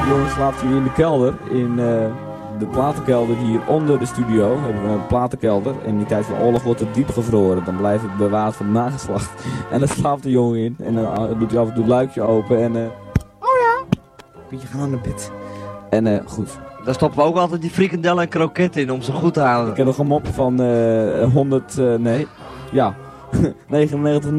jongen slaapt hier in de kelder. In de platenkelder hier onder de studio. Hebben we een platenkelder. En in die tijd van oorlog wordt het diep gevroren. Dan blijft het bewaard voor de nageslacht. En daar slaapt de jongen in. En dan doet hij af en toe het luikje open. En Pietje, ga naar bed. en goed. Daar stoppen we ook altijd die frikandellen en kroketten in om ze goed te houden. Ik heb nog een mop van 99